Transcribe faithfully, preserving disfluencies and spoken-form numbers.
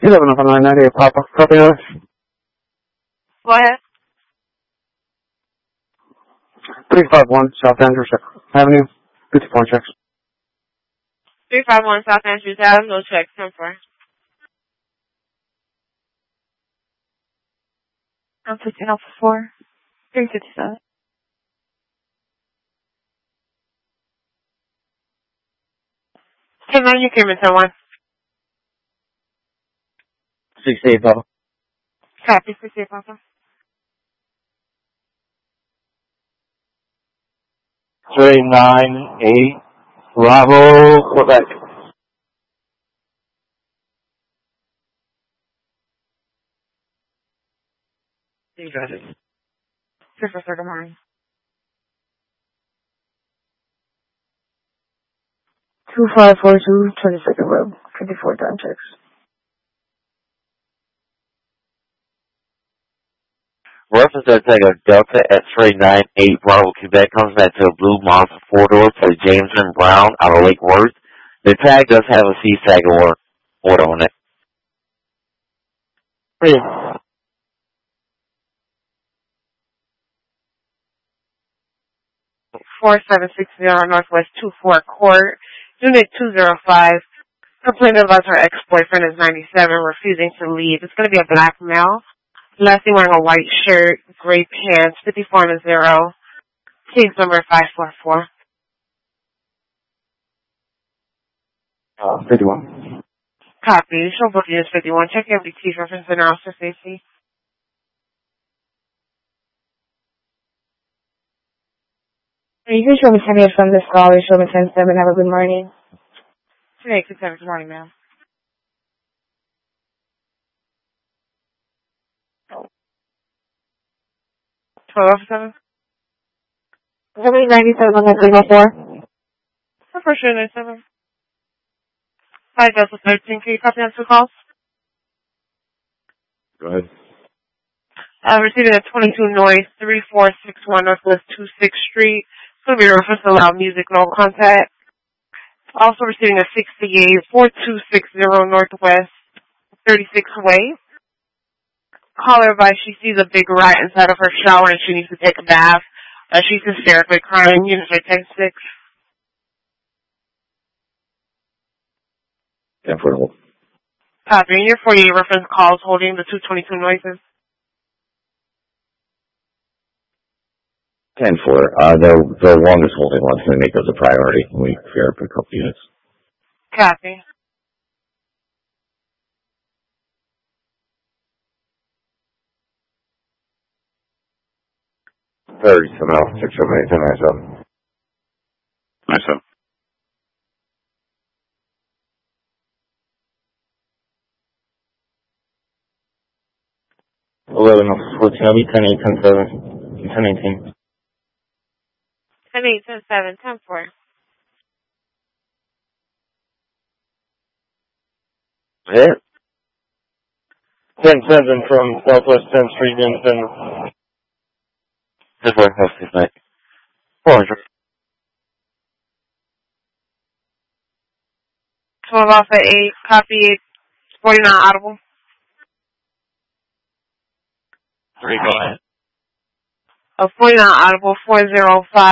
eleven oh nine ninety-eight, Papa. Copy that. Go ahead. three five one South Andrews Avenue, fifty-four checks. three five one South Andrews Avenue, no checks, ten four. I'm fifteen Alpha four, three fifty-seven. ten nine, you came in ten one. sixty-eight, Papa. Copy, sixty-eight, Papa. three nine eight, Bravo, Quebec. You got it. Six for good morning. two five four two, twenty-second row, fifty-four time checks. Reference that Tango Delta at three nine eight Bravo, Quebec comes back to a blue Mazda four-door for Jameson Brown out of Lake Worth. The tag does have a C-tag order, order on it. Three. four seven six zero Northwest two four Court, Unit two zero five. Complaint about her ex-boyfriend is ninety-seven, refusing to leave. It's going to be a black male. Lastly, wearing a white shirt, gray pants, fifty-four and a zero. Case number five four four. Uh, fifty-one. Copy. Show booking is fifty-one. Check your M D T reference and officer safety. You can show me ten minutes from this call or show me ten seven. Have a good morning. Today, ten seven. Good morning, ma'am. twelve seven. Somebody ninety-seven on that three oh four. For sure, ninety-seven. five Delta thirteen. Can you copy on two calls? Go ahead. Uh, receiving a twenty-two noise, three four six one Northwest two sixth Street. It's going to be a reference to loud music, no contact. Also receiving a sixty-eight, four two six zero Northwest thirty-sixth Way. Caller advice she sees a big rat inside of her shower and she needs to take a bath. Uh, she's hysterically crying. Unit ten six. ten four. Copy. And your forty-eight reference calls holding the two twenty-two noises. ten four. Uh, the, the longest holding one's going to make those a priority. We fear up a couple units. Copy. thirty-seven oh six seven eight nine seven. Nice up. eleven oh fourteen. I'll be ten eight, ten seven, ten eighteen. ten eight, ten seven, ten four. Yeah. ten seven from Southwest tenth Street in Center. This one has this night. four hundred. twelve Alpha eight, copy eight, forty-nine audible. Three, go ahead. A forty-nine audible, four zero five.